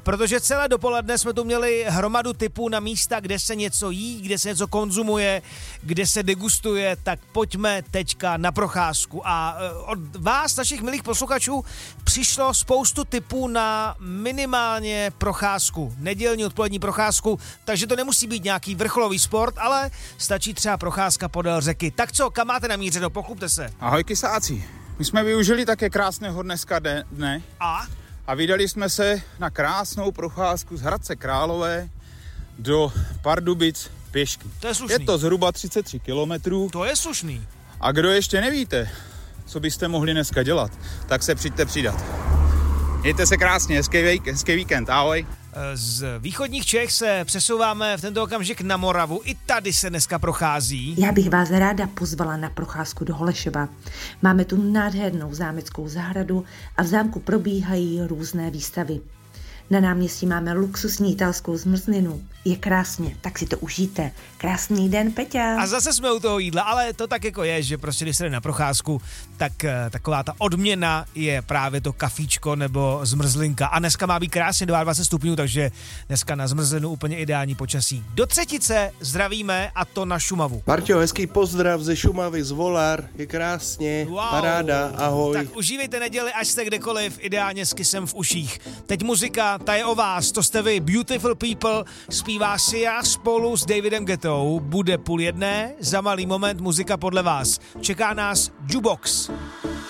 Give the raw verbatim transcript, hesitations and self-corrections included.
protože celé dopoledne jsme tu měli hromadu tipů na místa, kde se něco jí, kde se něco konzumuje, kde se degustuje, tak pojďme teďka na procházku. A od vás, našich milých posluchačů, přišlo spoustu tipů na minimálně procházku, nedělní odpolední procházku, takže to nemusí být nějaký vrcholový sport, ale stačí třeba procházka podél řeky. Tak co, kam máte namířeno? Pochlupte se. Ahoj kysáci. My jsme využili také krásného dneska dne a? a vydali jsme se na krásnou procházku z Hradce Králové do Pardubic pěšky. To je slušný. Je to zhruba třicet tři kilometrů. To je slušný. A kdo ještě nevíte, co byste mohli dneska dělat, tak se přijďte přidat. Mějte se krásně, hezký víkend, ahoj. Z východních Čech se přesouváme v tento okamžik na Moravu. I tady se dneska prochází. Já bych vás ráda pozvala na procházku do Holešova. Máme tu nádhernou zámeckou zahradu a v zámku probíhají různé výstavy. Na náměstí máme luxusní italskou zmrzlinu. Je krásně, tak si to užijte. Krásný den, Peťa. A zase jsme u toho jídla, ale to tak jako je, že prostě když se jde na procházku, tak taková ta odměna je právě to kafíčko nebo zmrzlinka. A dneska má být krásně dvacet dva stupňů, takže dneska na zmrzlinu úplně ideální počasí. Do Třetice zdravíme, a to na Šumavu. Marťo, hezký pozdrav ze Šumavy, z Volar, je krásně, wow. Paráda, ahoj. Tak užívejte neděli, až jste kdekoliv, ideálně s kysem v uších. Teď muzika, ta je o vás, to jste vy, Beautiful People, zpívá Sia spolu s Davidem Guettou, bude půl jedné, za malý moment muzika podle vás. Čeká nás Jukebox.